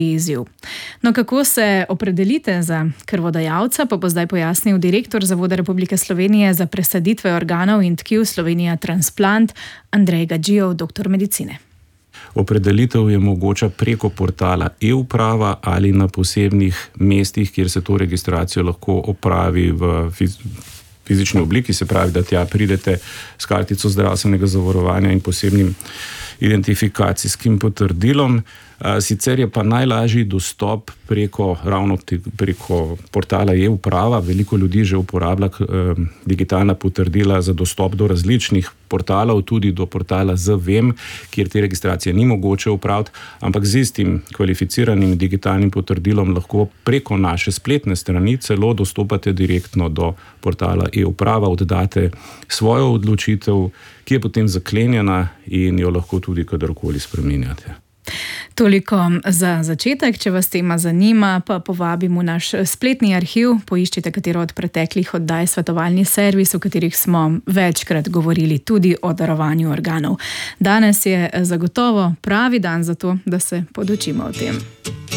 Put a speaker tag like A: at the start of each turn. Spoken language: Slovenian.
A: izziv. No, kako se opredelite za krvodajalca, pa bo zdaj pojasnil direktor Zavoda Republike Slovenije za presaditve organov in tkiv Slovenija Transplant, Andrej Gadžijev, doktor medicine.
B: Opredelitev je mogoča preko portala e-uprava ali na posebnih mestih, kjer se to registracijo lahko opravi v fizični obliki, se pravi, da tja pridete s kartico zdravstvenega zavarovanja in posebnim identifikacijskim potrdilom. Sicer je pa najlažji dostop preko portala e-uprava. Veliko ljudi že uporablja digitalna potrdila za dostop do različnih portalov, tudi do portala zVem, kjer te registracije ni mogoče opraviti, ampak z istim kvalificiranim digitalnim potrdilom lahko preko naše spletne strani celo dostopate direktno do portala e-uprava, oddate svojo odločitev, ki je potem zaklenjena in jo lahko tudi kadarkoli spreminjate.
A: Toliko za začetek. Če vas tema zanima, pa povabim v naš spletni arhiv. Poiščite katero od preteklih oddaj Svetovalni servis, v katerih smo večkrat govorili tudi o darovanju organov. Danes je zagotovo pravi dan za to, da se podučimo o tem.